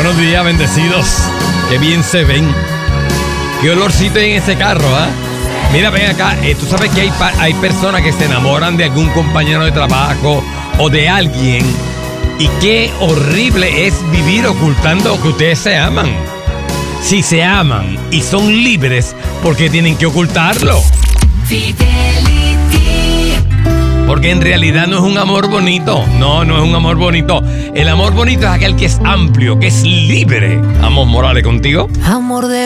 Buenos días, bendecidos. Qué bien se ven. Qué olorcito hay en ese carro, ¿ah? Mira, ven acá. Tú sabes que hay personas que se enamoran de algún compañero de trabajo o de alguien. Y qué horrible es vivir ocultando que ustedes se aman. Si se aman y son libres, ¿por qué tienen que ocultarlo? Porque en realidad no es un amor bonito. No es un amor bonito. El amor bonito es aquel que es amplio, que es libre. Amos Morales contigo. Amor de